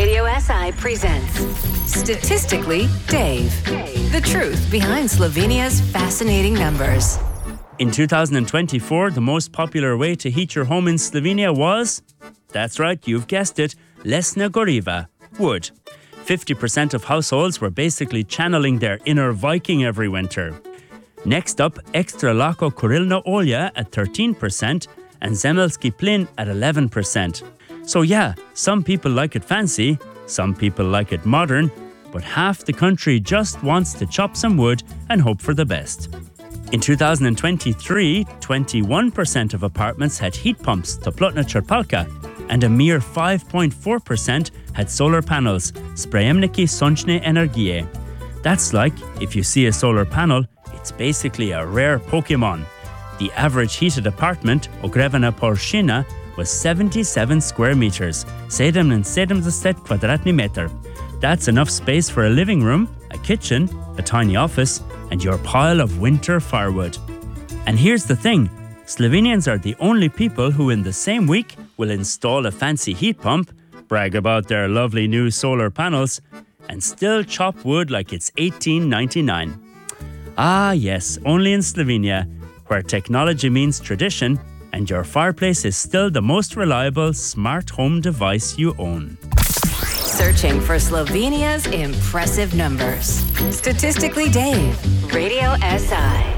Radio SI presents Statistically Dave. The truth behind Slovenia's fascinating numbers. In 2024, the most popular way to heat your home in Slovenia was, that's right, you've guessed it, lesna goriva, wood. 50% of households were basically channeling their inner Viking every winter. Next up, extra lako kurilna olja at 13% and zemeljski plin at 11%. So yeah, some people like it fancy, some people like it modern, but half the country just wants to chop some wood and hope for the best. In 2023, 21% of apartments had heat pumps, toplotna črpalka, and a mere 5.4% had solar panels, sprejemniki sončne energije. That's like, if you see a solar panel, it's basically a rare Pokemon. The average heated apartment, ogrevana površina, was 77 square meters, 77 kvadratni meter. That's enough space for a living room, a kitchen, a tiny office, and your pile of winter firewood. And here's the thing, Slovenians are the only people who in the same week will install a fancy heat pump, brag about their lovely new solar panels, and still chop wood like it's 1899. Ah yes, only in Slovenia, where technology means tradition, and your fireplace is still the most reliable smart home device you own. Searching for Slovenia's impressive numbers. Statistically Dave, Radio SI.